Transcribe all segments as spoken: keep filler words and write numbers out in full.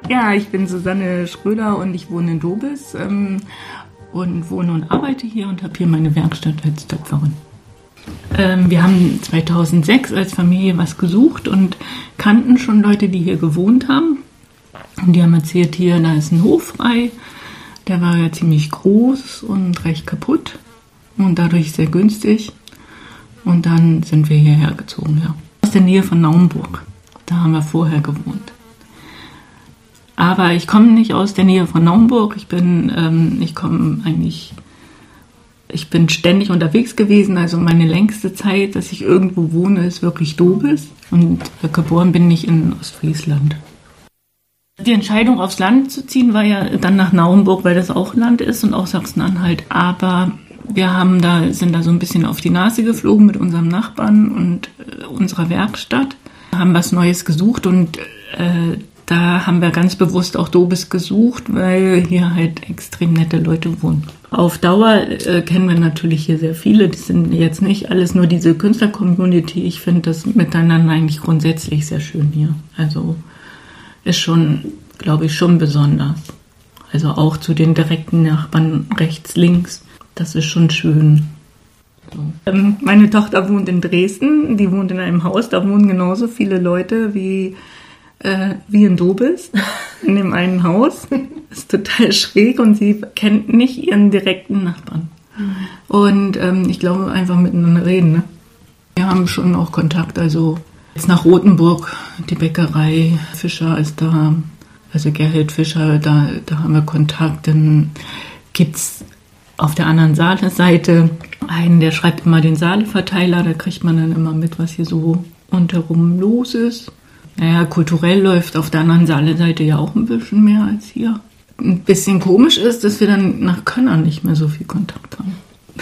Ja, ich bin Susanne Schröder und ich wohne in Dobis ähm, und wohne und arbeite hier und habe hier meine Werkstatt als Töpferin. Ähm, wir haben zweitausendsechs als Familie was gesucht und kannten schon Leute, die hier gewohnt haben. Und die haben erzählt, hier, da ist ein Hof frei. Der war ja ziemlich groß und recht kaputt und dadurch sehr günstig. Und dann sind wir hierher gezogen, ja. Aus der Nähe von Naumburg. Da haben wir vorher gewohnt. Aber ich komme nicht aus der Nähe von Naumburg. Ich bin, ähm, ich komme eigentlich, ich bin ständig unterwegs gewesen. Also meine längste Zeit, dass ich irgendwo wohne, ist wirklich Dobis. Und geboren bin ich in Ostfriesland. Die Entscheidung, aufs Land zu ziehen, war ja dann nach Naumburg, weil das auch Land ist und auch Sachsen-Anhalt. Aber wir haben da, sind da so ein bisschen auf die Nase geflogen mit unserem Nachbarn und äh, unserer Werkstatt. Haben was Neues gesucht und äh, da haben wir ganz bewusst auch Dobis gesucht, weil hier halt extrem nette Leute wohnen. Auf Dauer äh, kennen wir natürlich hier sehr viele. Das sind jetzt nicht alles nur diese Künstler-Community. Ich finde das miteinander eigentlich grundsätzlich sehr schön hier. Also ist schon, glaube ich, schon besonders. Also auch zu den direkten Nachbarn rechts, links. Das ist schon schön. So. Ähm, meine Tochter wohnt in Dresden. Die wohnt in einem Haus. Da wohnen genauso viele Leute wie, äh, wie in Dobis. In dem einen Haus. Das ist total schräg und sie kennt nicht ihren direkten Nachbarn. Und ähm, ich glaube, einfach miteinander reden. Ne? Wir haben schon auch Kontakt. Also jetzt nach Rothenburg, die Bäckerei Fischer ist da. Also Gerhild Fischer, da, da haben wir Kontakt. Dann gibt's auf der anderen Saale-Seite einen, der schreibt immer den Saale-Verteiler, da kriegt man dann immer mit, was hier so rundherum los ist. Naja, kulturell läuft auf der anderen Saale-Seite ja auch ein bisschen mehr als hier. Ein bisschen komisch ist, dass wir dann nach Könnern nicht mehr so viel Kontakt haben.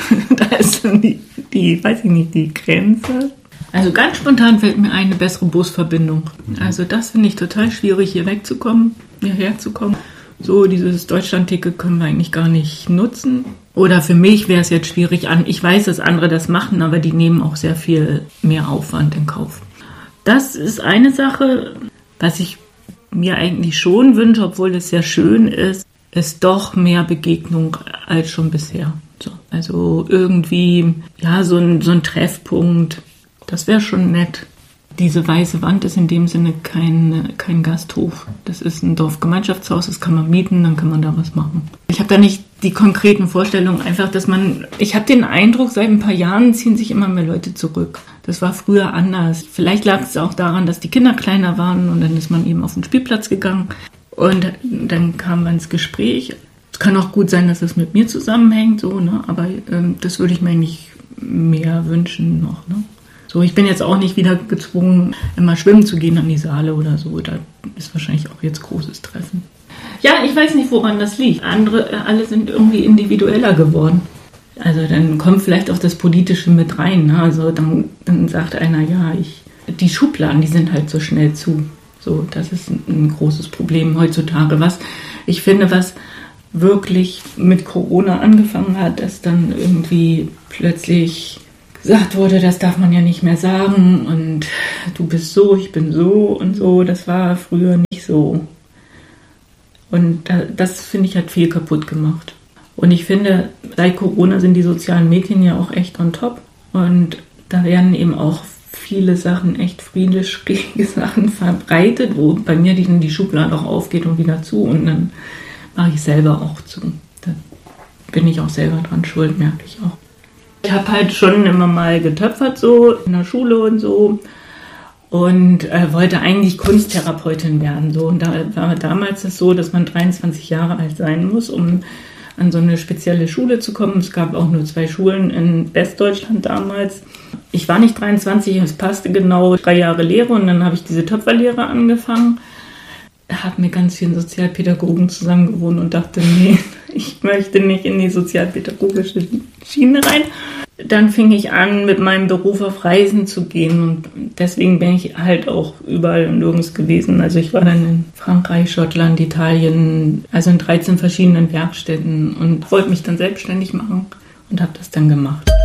Da ist dann die, die, weiß ich nicht, die Grenze. Also ganz spontan fällt mir eine bessere Busverbindung. Also das finde ich total schwierig, hier wegzukommen, hierher zu kommen. So, dieses Deutschland-Ticket können wir eigentlich gar nicht nutzen. Oder für mich wäre es jetzt schwierig an. Ich weiß, dass andere das machen, aber die nehmen auch sehr viel mehr Aufwand in Kauf. Das ist eine Sache, was ich mir eigentlich schon wünsche, obwohl es sehr schön ist, ist doch mehr Begegnung als schon bisher. So, also irgendwie, ja, so ein, so ein Treffpunkt, das wäre schon nett. Diese weiße Wand ist in dem Sinne kein, kein Gasthof. Das ist ein Dorfgemeinschaftshaus, das kann man mieten, dann kann man da was machen. Ich habe da nicht die konkreten Vorstellungen, einfach, dass man, ich habe den Eindruck, seit ein paar Jahren ziehen sich immer mehr Leute zurück. Das war früher anders. Vielleicht lag es auch daran, dass die Kinder kleiner waren und dann ist man eben auf den Spielplatz gegangen und dann kam man ins Gespräch. Es kann auch gut sein, dass das mit mir zusammenhängt, so, ne? Aber ähm, das würde ich mir eigentlich mehr wünschen noch, ne? So, ich bin jetzt auch nicht wieder gezwungen, immer schwimmen zu gehen an die Saale oder so. Da ist wahrscheinlich auch jetzt großes Treffen. Ja, ich weiß nicht, woran das liegt. Andere, alle sind irgendwie individueller geworden. Also dann kommt vielleicht auch das Politische mit rein. Ne? Also dann, dann sagt einer, ja, ich, die Schubladen, die sind halt so schnell zu. So, das ist ein, ein großes Problem heutzutage. Was ich finde, was wirklich mit Corona angefangen hat, dass dann irgendwie plötzlich gesagt wurde, das darf man ja nicht mehr sagen und du bist so, ich bin so und so. Das war früher nicht so. Und das, finde ich, hat viel kaputt gemacht. Und ich finde, seit Corona sind die sozialen Medien ja auch echt on top. Und da werden eben auch viele Sachen, echt friedlich schräge Sachen verbreitet, wo bei mir die, die Schublade auch aufgeht und wieder zu. Und dann mache ich selber auch zu. Da bin ich auch selber dran schuld, merke ich auch. Ich habe halt schon immer mal getöpfert, so in der Schule und so. Und äh, wollte eigentlich Kunsttherapeutin werden. So. Und da war damals das so, dass man dreiundzwanzig Jahre alt sein muss, um an so eine spezielle Schule zu kommen. Es gab auch nur zwei Schulen in Westdeutschland damals. Ich war nicht dreiundzwanzig, es passte genau, drei Jahre Lehre und dann habe ich diese Töpferlehre angefangen. Habe mit ganz vielen Sozialpädagogen zusammen gewohnt und dachte, nee, ich möchte nicht in die sozialpädagogische Schiene rein. Dann fing ich an, mit meinem Beruf auf Reisen zu gehen und deswegen bin ich halt auch überall und nirgends gewesen. Also ich war dann in Frankreich, Schottland, Italien, also in dreizehn verschiedenen Werkstätten und wollte mich dann selbstständig machen und habe das dann gemacht.